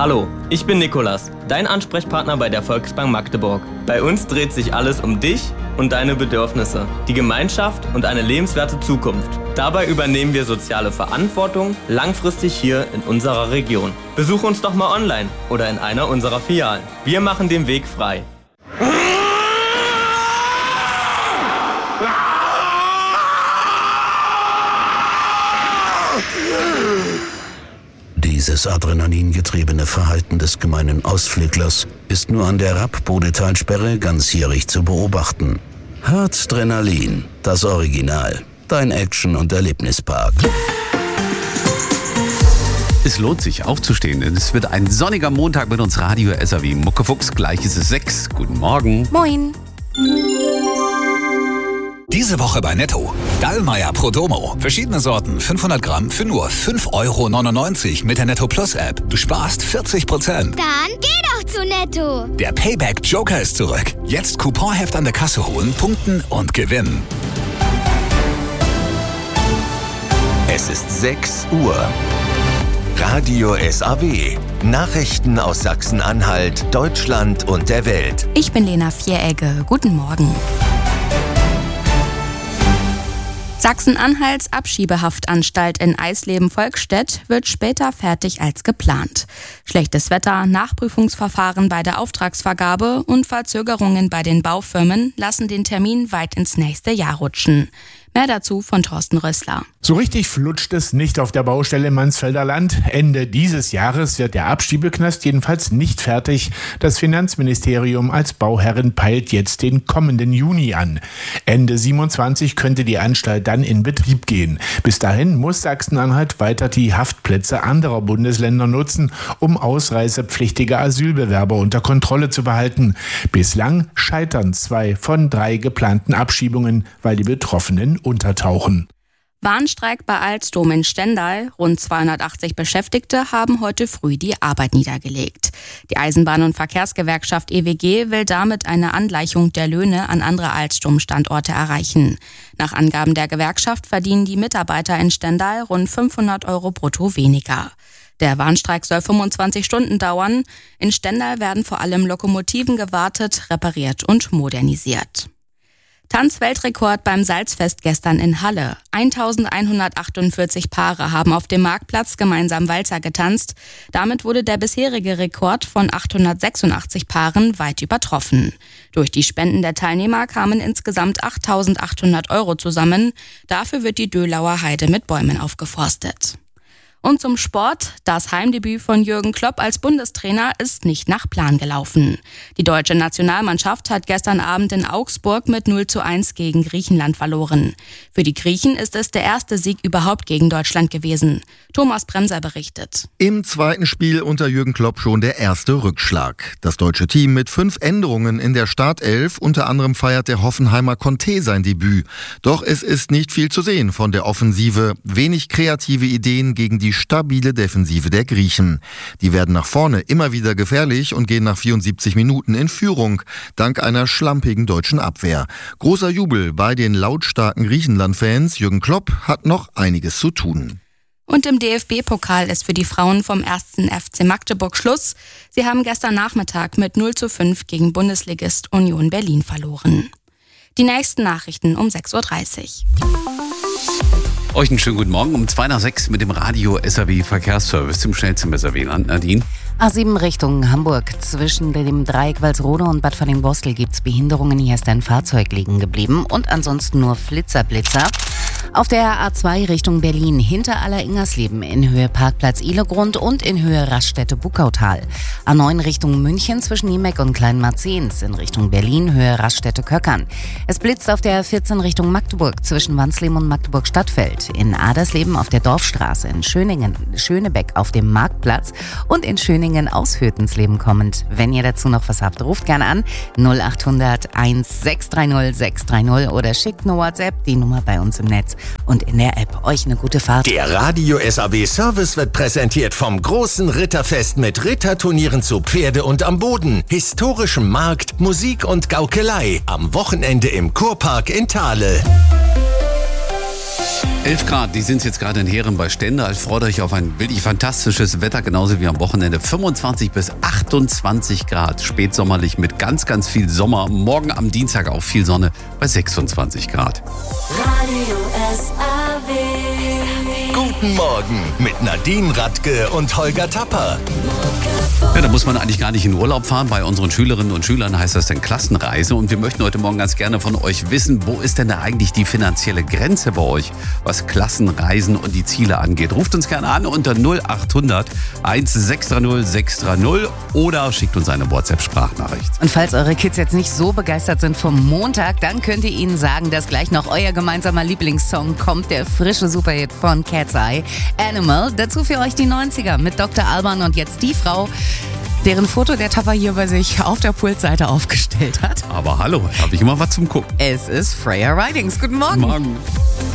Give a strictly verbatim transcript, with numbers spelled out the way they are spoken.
Hallo, ich bin Nikolas, dein Ansprechpartner bei der Volksbank Magdeburg. Bei uns dreht sich alles um dich und deine Bedürfnisse, die Gemeinschaft und eine lebenswerte Zukunft. Dabei übernehmen wir soziale Verantwortung langfristig hier in unserer Region. Besuch uns doch mal online oder in einer unserer Filialen. Wir machen den Weg frei. Dieses adrenalingetriebene Verhalten des gemeinen Ausflüglers ist nur an der Rapp-Bodetalsperre ganzjährig zu beobachten. Harzdrenalin, das Original. Dein Action- und Erlebnispark. Es lohnt sich aufzustehen, denn es wird ein sonniger Montag mit uns Radio S A W Muckefuchs. Gleich ist es sechs. Guten Morgen. Moin. Diese Woche bei Netto. Dallmayr Prodomo. Verschiedene Sorten, fünfhundert Gramm für nur fünf Euro neunundneunzig mit der Netto Plus App. Du sparst vierzig Prozent. Dann geh doch zu Netto. Der Payback Joker ist zurück. Jetzt Couponheft an der Kasse holen, punkten und gewinnen. Es ist sechs Uhr. Radio S A W. Nachrichten aus Sachsen-Anhalt, Deutschland und der Welt. Ich bin Lena Vieregge. Guten Morgen. Sachsen-Anhalts Abschiebehaftanstalt in Eisleben-Volkstedt wird später fertig als geplant. Schlechtes Wetter, Nachprüfungsverfahren bei der Auftragsvergabe und Verzögerungen bei den Baufirmen lassen den Termin weit ins nächste Jahr rutschen. Mehr dazu von Thorsten Rössler. So richtig flutscht es nicht auf der Baustelle Mansfelder Land. Ende dieses Jahres wird der Abschiebeknast jedenfalls nicht fertig. Das Finanzministerium als Bauherrin peilt jetzt den kommenden Juni an. Ende siebenundzwanzig könnte die Anstalt dann in Betrieb gehen. Bis dahin muss Sachsen-Anhalt weiter die Haftplätze anderer Bundesländer nutzen, um ausreisepflichtige Asylbewerber unter Kontrolle zu behalten. Bislang scheitern zwei von drei geplanten Abschiebungen, weil die Betroffenen untertauchen. Warnstreik bei Alstom in Stendal. Rund zweihundertachtzig Beschäftigte haben heute früh die Arbeit niedergelegt. Die Eisenbahn- und Verkehrsgewerkschaft E W G will damit eine Angleichung der Löhne an andere Alstom-Standorte erreichen. Nach Angaben der Gewerkschaft verdienen die Mitarbeiter in Stendal rund fünfhundert Euro brutto weniger. Der Warnstreik soll fünfundzwanzig Stunden dauern. In Stendal werden vor allem Lokomotiven gewartet, repariert und modernisiert. Tanzweltrekord beim Salzfest gestern in Halle. eintausendeinhundertachtundvierzig Paare haben auf dem Marktplatz gemeinsam Walzer getanzt. Damit wurde der bisherige Rekord von achthundertsechsundachtzig Paaren weit übertroffen. Durch die Spenden der Teilnehmer kamen insgesamt achttausendachthundert Euro zusammen. Dafür wird die Dölauer Heide mit Bäumen aufgeforstet. Und zum Sport. Das Heimdebüt von Jürgen Klopp als Bundestrainer ist nicht nach Plan gelaufen. Die deutsche Nationalmannschaft hat gestern Abend in Augsburg mit null zu eins gegen Griechenland verloren. Für die Griechen ist es der erste Sieg überhaupt gegen Deutschland gewesen. Thomas Bremser berichtet. Im zweiten Spiel unter Jürgen Klopp schon der erste Rückschlag. Das deutsche Team mit fünf Änderungen in der Startelf. Unter anderem feiert der Hoffenheimer Conte sein Debüt. Doch es ist nicht viel zu sehen von der Offensive. Wenig kreative Ideen gegen die stabile Defensive der Griechen. Die werden nach vorne immer wieder gefährlich und gehen nach vierundsiebzig Minuten in Führung, dank einer schlampigen deutschen Abwehr. Großer Jubel bei den lautstarken Griechenland-Fans. Jürgen Klopp hat noch einiges zu tun. Und im D F B-Pokal ist für die Frauen vom ersten F C Magdeburg Schluss. Sie haben gestern Nachmittag mit null zu fünf gegen Bundesligist Union Berlin verloren. Die nächsten Nachrichten um sechs Uhr dreißig. Euch einen schönen guten Morgen um zwei nach sechs mit dem Radio S A W Verkehrsservice zum schnellsten S A W-Land. Nadine? A sieben Richtung Hamburg. Zwischen dem Dreieck Walsrode und Bad Falling-Bostel gibt es Behinderungen. Hier ist ein Fahrzeug liegen geblieben und ansonsten nur Flitzer-Blitzer. Auf der A zwei Richtung Berlin hinter Aller-Ingersleben in Höhe Parkplatz Ihlegrund und in Höhe Raststätte-Buckautal. A neun Richtung München zwischen Niemeck und Kleinmarzens in Richtung Berlin Höhe Raststätte-Köckern. Es blitzt auf der A vierzehn Richtung Magdeburg zwischen Wansleben und Magdeburg-Stadtfeld. In Adersleben auf der Dorfstraße, in Schöningen, Schönebeck auf dem Marktplatz und in Schöningen aus Hürtensleben kommend. Wenn ihr dazu noch was habt, ruft gerne an null acht hundert eins sechs drei null sechs drei null oder schickt eine WhatsApp, die Nummer bei uns im Netz und in der App. Euch eine gute Fahrt. Der Radio S A W Service wird präsentiert vom großen Ritterfest mit Ritterturnieren zu Pferde und am Boden, historischem Markt, Musik und Gaukelei am Wochenende im Kurpark in Thale. elf Grad, die sind jetzt gerade in Heeren bei Stendal. Freut euch auf ein wirklich fantastisches Wetter, genauso wie am Wochenende. fünfundzwanzig bis achtundzwanzig Grad, spätsommerlich mit ganz, ganz viel Sommer. Morgen am Dienstag auch viel Sonne bei sechsundzwanzig Grad. Radio S A W. Guten Morgen mit Nadine Radke und Holger Tapper. Ja, da muss man eigentlich gar nicht in Urlaub fahren. Bei unseren Schülerinnen und Schülern heißt das dann Klassenreise. Und wir möchten heute Morgen ganz gerne von euch wissen, wo ist denn da eigentlich die finanzielle Grenze bei euch, was Klassenreisen und die Ziele angeht. Ruft uns gerne an unter null acht hundert sechs drei null sechs drei null oder schickt uns eine WhatsApp-Sprachnachricht. Und falls eure Kids jetzt nicht so begeistert sind vom Montag, dann könnt ihr ihnen sagen, dass gleich noch euer gemeinsamer Lieblingssong kommt, der frische Superhit von Cat's Eye, Animal. Dazu für euch die neunziger mit Doktor Alban und jetzt die Frau, deren Foto der Tapper hier bei sich auf der Pultseite aufgestellt hat. Aber hallo, habe ich immer was zum Gucken. Es ist Freya Ridings. Guten Morgen. Guten Morgen.